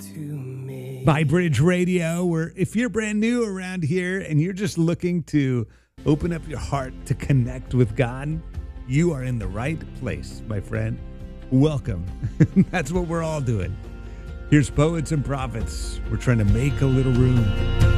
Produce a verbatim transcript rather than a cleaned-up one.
to me. By Bridge Radio, where if you're brand new around here and you're just looking to open up your heart to connect with God, you are in the right place, my friend. Welcome. That's what we're all doing. Here's Poets and Prophets. We're trying to make a little room.